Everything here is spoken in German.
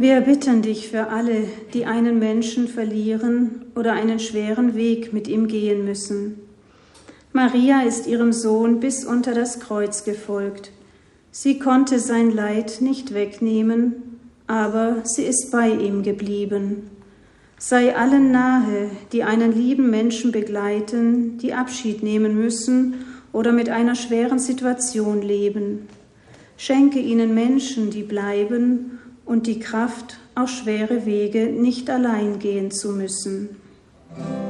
Wir bitten dich für alle, die einen Menschen verlieren oder einen schweren Weg mit ihm gehen müssen. Maria ist ihrem Sohn bis unter das Kreuz gefolgt. Sie konnte sein Leid nicht wegnehmen, aber sie ist bei ihm geblieben. Sei allen nahe, die einen lieben Menschen begleiten, die Abschied nehmen müssen oder mit einer schweren Situation leben. Schenke ihnen Menschen, die bleiben und die Kraft, auch schwere Wege nicht allein gehen zu müssen.